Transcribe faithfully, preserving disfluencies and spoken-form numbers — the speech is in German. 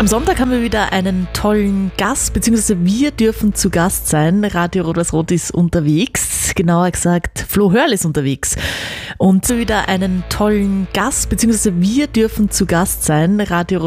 Am Sonntag haben wir wieder einen tollen Gast, beziehungsweise wir dürfen zu Gast sein. Radio Rot-Weiß-Rot ist unterwegs, genauer gesagt Flo Hörl ist unterwegs. Und wieder einen tollen Gast, beziehungsweise wir dürfen zu Gast sein. Radio